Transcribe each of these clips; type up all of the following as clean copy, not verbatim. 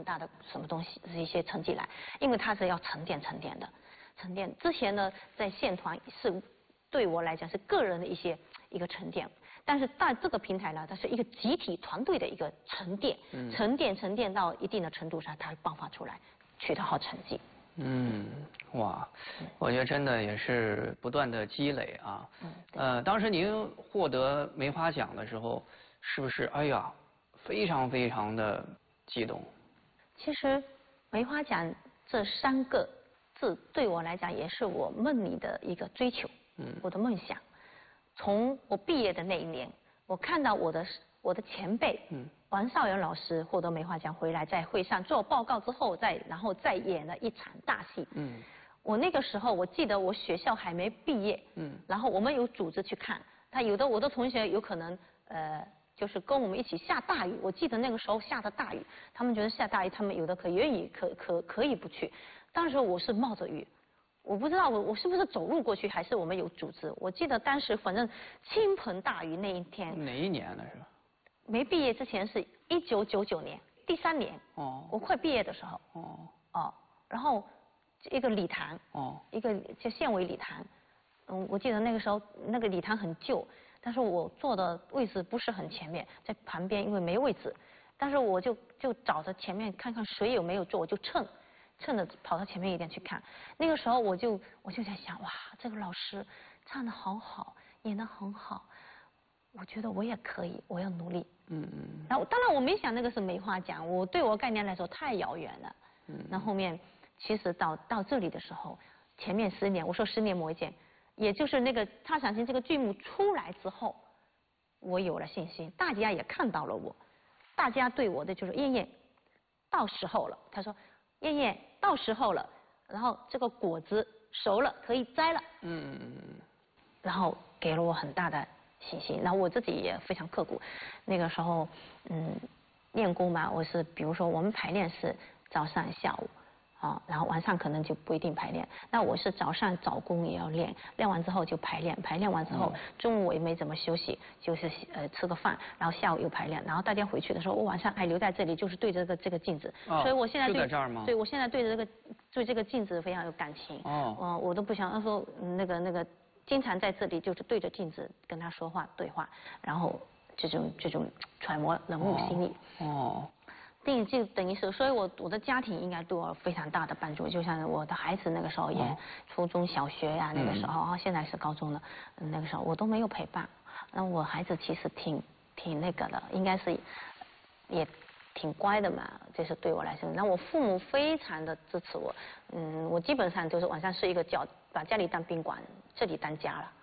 大的什么东西，是一些成绩来，因为它是要沉淀的。沉淀之前呢，在县团是对我来讲是个人的一个沉淀，但是在这个平台呢，它是一个集体团队的一个沉淀，沉淀到一定的程度上，它会爆发出来，取得好成绩。 哇，我觉得真的也是不断的积累啊。当时您获得梅花奖的时候，是不是哎呀，非常非常的激动？ 其实梅花奖这3个字对我来讲也是我梦里的一个追求，我的梦想。从我毕业的那一年，我看到我的前辈，王少元老师获得梅花奖回来，在会上做报告之后，然后再演了一场大戏。我那个时候我记得我学校还没毕业，然后我们有组织去看，我的同学有可能就是跟我们一起下大雨，我记得那个时候下的大雨，他们觉得下大雨，他们有的愿意可以不去，当时我是冒着雨。我不知道我是不是走路过去，还是我们有组织。我记得当时反正倾盆大雨那一天。 哪一年呢？是吧？ 没毕业之前是1999年，第3年。我快毕业的时候。然后一个礼堂。一个就县委礼堂。我记得那个时候那个礼堂很旧，但是我坐的位置不是很前面，在旁边，因为没位置。但是我就找着前面看看谁有没有坐，我就趁着跑到前面一点去看。那个时候我就在想，哇，这个老师唱得好好，演得很好，我觉得我也可以，我要努力。然后当然我没想那个是梅花奖，对我概念来说太遥远了。那后面其实到这里的时候，前面10年，我说10年磨一剑，也就是那个《踏响行》这个剧目出来之后，我有了信心，大家也看到了我，大家对我的就是燕燕，到时候了，他说。燕燕，到时候了，然后这个果子熟了，可以摘了。然后给了我很大的信心，然后我自己也非常刻苦。那个时候，练功嘛，我是比如说我们排练是早上、下午，然后晚上可能就不一定排练。那我是早上早功也要练，练完之后就排练，排练完之后中午我也没怎么休息，就是吃个饭，然后下午又排练，然后大家回去的时候，我晚上还留在这里，就是对着这个镜子。所以我现在就在这儿吗？ 对，我现在对这个镜子非常有感情。我都不想说那个经常在这里就是对着镜子跟他说话对话，然后这种揣摩人物心理。就等于是，所以我的家庭应该对我非常大的帮助。就像我的孩子那个时候也初中小学呀，那个时候现在是高中了，那个时候我都没有陪伴。那我孩子其实挺那个的，应该是也挺乖的嘛，这是对我来说。那我父母非常的支持我，我基本上就是晚上睡一个觉，把家里当宾馆，这里当家了。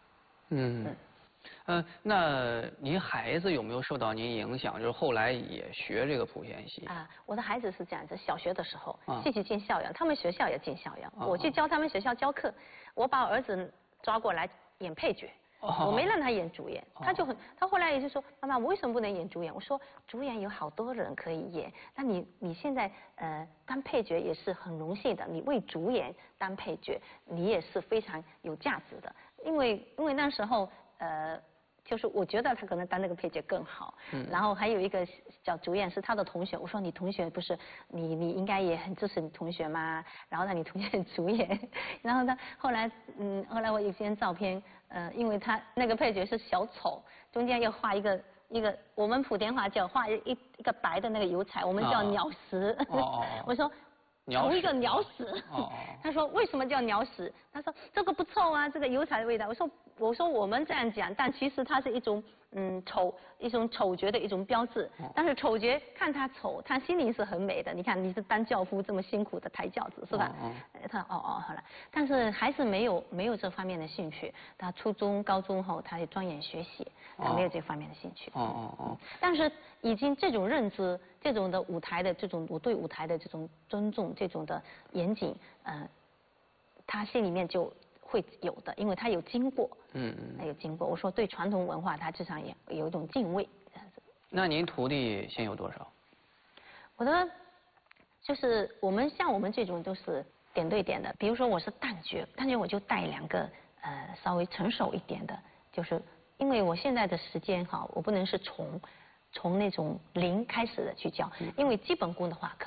那您孩子有没有受到您影响？就是后来也学这个莆田戏？ 我的孩子是这样子，小学的时候戏剧进校园，他们学校也进校园，我去教他们学校教课，我把我儿子抓过来演配角。我没让他演主演，他后来也就说，妈妈，我为什么不能演主演？我说主演有好多人可以演，那你现在当配角也是很荣幸的，你为主演当配角，你也是非常有价值的，因为那时候就是我觉得他可能当那个配角更好，然后还有一个叫主演是他的同学，我说你同学不是你应该也很支持你同学吗？然后让你同学主演，然后他后来我有一张照片，因为他那个配角是小丑，中间要画一个我们莆田话叫画一个白的那个油彩，我们叫鸟屎，我说。同一个鸟屎，他说为什么叫鸟屎？他说这个不臭啊，这个油彩的味道。我说我们这样讲，但其实它是一种一种丑角的一种标志。但是丑角看他丑，他心灵是很美的。你看你是当教夫这么辛苦的抬轿子是吧？他好了，但是还是没有这方面的兴趣。他初中高中后他也钻研学习，他没有这方面的兴趣。但是已经这种认知，这种的舞台的这种我对舞台的这种尊重。这种的严谨，他心里面就会有的，因为他有经过，他有经过。我说对传统文化，他至少也有一种敬畏，这样子。 那您徒弟现有多少？ 我的就是像我们这种都是点对点的，比如说我是旦角我就带2个稍微成熟一点的，就是因为我现在的时间我不能是从那种0开始的去教，因为基本功的话。